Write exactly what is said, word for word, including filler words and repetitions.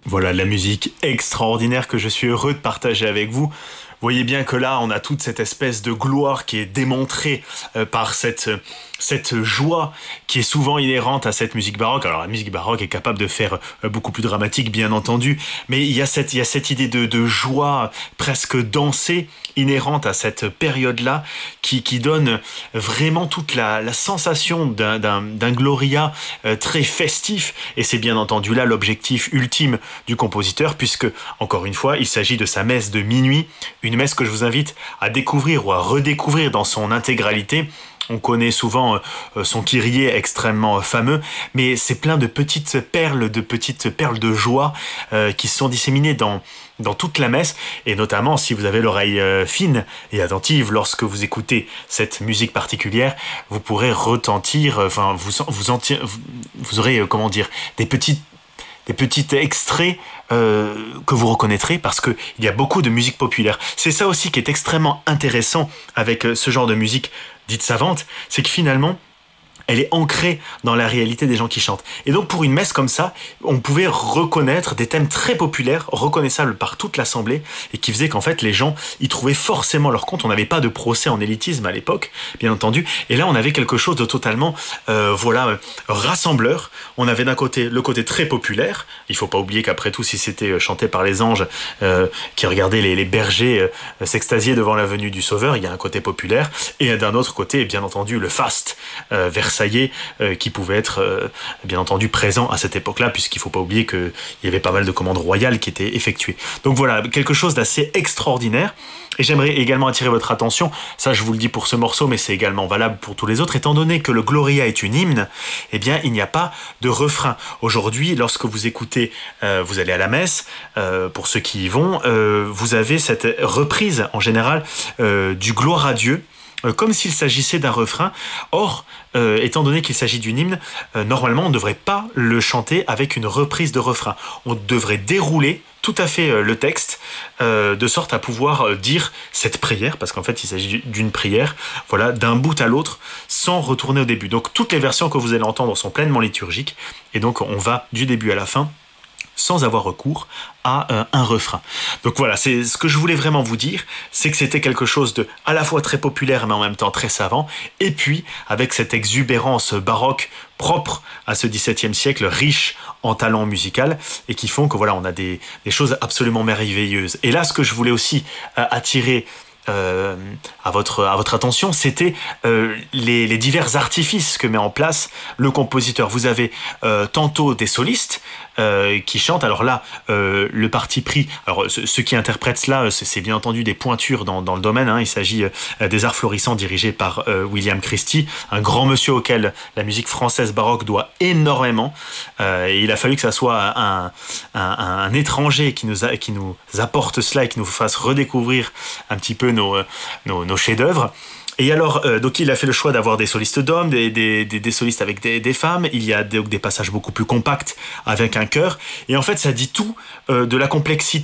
Voilà la musique extraordinaire que je suis heureux de partager avec vous. Vous voyez bien que là, on a toute cette espèce de gloire qui est démontrée euh, par cette, cette joie qui est souvent inhérente à cette musique baroque. Alors la musique baroque est capable de faire euh, beaucoup plus dramatique, bien entendu, mais il y a cette, il y a cette idée de, de joie presque dansée inhérente à cette période-là qui, qui donne vraiment toute la, la sensation d'un, d'un, d'un Gloria euh, très festif. Et c'est bien entendu là l'objectif ultime du compositeur, puisque, encore une fois, il s'agit de sa messe de minuit, une messe que je vous invite à découvrir ou à redécouvrir dans son intégralité. On connaît souvent euh, son Kyrie extrêmement fameux, mais c'est plein de petites perles, de petites perles de joie euh, qui sont disséminées dans, dans toute la messe, et notamment si vous avez l'oreille euh, fine et attentive lorsque vous écoutez cette musique particulière, vous pourrez retentir, enfin vous vous, enti- vous, vous aurez euh, comment dire des petites des petits extraits euh, que vous reconnaîtrez parce qu'il y a beaucoup de musique populaire. C'est ça aussi qui est extrêmement intéressant avec ce genre de musique dite savante, c'est que finalement, elle est ancrée dans la réalité des gens qui chantent. Et donc pour une messe comme ça, on pouvait reconnaître des thèmes très populaires, reconnaissables par toute l'assemblée, et qui faisaient qu'en fait les gens y trouvaient forcément leur compte. On n'avait pas de procès en élitisme à l'époque, bien entendu, et là on avait quelque chose de totalement euh, voilà, euh, rassembleur. On avait d'un côté le côté très populaire, il faut pas oublier qu'après tout, si c'était chanté par les anges euh, qui regardaient les, les bergers euh, s'extasier devant la venue du Sauveur, il y a un côté populaire, et d'un autre côté, bien entendu, le faste euh, Versailles, Euh, qui pouvait être euh, bien entendu présent à cette époque-là, puisqu'il ne faut pas oublier qu'il y avait pas mal de commandes royales qui étaient effectuées. Donc voilà, quelque chose d'assez extraordinaire. Et j'aimerais également attirer votre attention, ça je vous le dis pour ce morceau, mais c'est également valable pour tous les autres, étant donné que le Gloria est une hymne, eh bien il n'y a pas de refrain. Aujourd'hui, lorsque vous écoutez, euh, vous allez à la messe, euh, pour ceux qui y vont, euh, vous avez cette reprise en général euh, du Gloire à Dieu, comme s'il s'agissait d'un refrain. Or, euh, étant donné qu'il s'agit d'une hymne, euh, normalement on ne devrait pas le chanter avec une reprise de refrain. On devrait dérouler tout à fait euh, le texte, euh, de sorte à pouvoir euh, dire cette prière, parce qu'en fait il s'agit d'une prière, voilà, d'un bout à l'autre, sans retourner au début. Donc toutes les versions que vous allez entendre sont pleinement liturgiques, et donc on va du début à la fin, sans avoir recours à euh, un refrain. Donc voilà, c'est ce que je voulais vraiment vous dire, c'est que c'était quelque chose de à la fois très populaire mais en même temps très savant, et puis avec cette exubérance baroque propre à ce dix-septième siècle, riche en talent musical, et qui font que voilà, on a des, des choses absolument merveilleuses. Et là, ce que je voulais aussi euh, attirer Euh, à votre à votre attention, c'était euh, les, les divers artifices que met en place le compositeur. Vous avez euh, tantôt des solistes euh, qui chantent. Alors là, euh, le parti pris. Alors ce, ceux qui interprètent cela, c'est, c'est bien entendu des pointures dans, dans le domaine. Hein. Il s'agit euh, des Arts Florissants dirigés par euh, William Christie, un grand monsieur auquel la musique française baroque doit énormément. Euh, et il a fallu que ça soit un, un, un étranger qui nous a, qui nous apporte cela et qui nous fasse redécouvrir un petit peu Nos, nos, nos chefs-d'œuvre. Et alors, euh, donc il a fait le choix d'avoir des solistes d'hommes, des, des, des, des solistes avec des, des femmes. Il y a donc des passages beaucoup plus compacts avec un chœur. Et en fait, ça dit tout euh, de la complexité